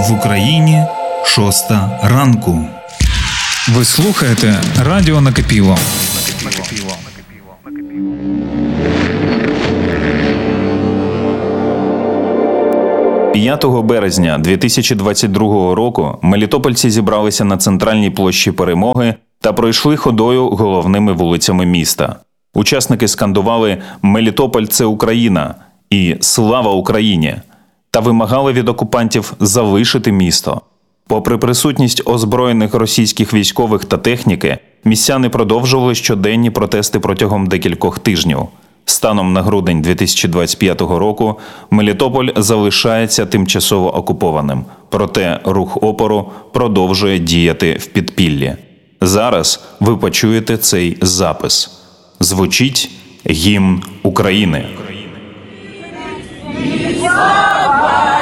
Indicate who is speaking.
Speaker 1: В Україні 6 ранку. Ви слухаєте Радіо Накипіло.
Speaker 2: 5 березня 2022 року мелітопольці зібралися на центральній площі Перемоги та пройшли ходою головними вулицями міста. Учасники скандували «Мелітополь – це Україна» і «Слава Україні!» та вимагали від окупантів залишити місто. Попри присутність озброєних російських військових та техніки, містяни продовжували щоденні протести протягом декількох тижнів. Станом на грудень 2025 року Мелітополь залишається тимчасово окупованим, проте рух опору продовжує діяти в підпіллі. Зараз ви почуєте цей запис. Звучить гімн України.
Speaker 3: Слава!